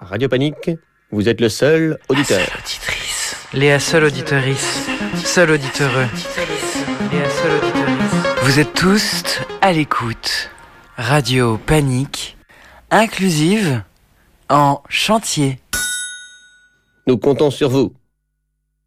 Radio Panique, vous êtes le seul auditeur. Seule auditrice. Léa, seule auditorice. Seul auditeur. Léa, seule auditorice. Vous êtes tous à l'écoute. Radio Panique, inclusive, en chantier. Nous comptons sur vous.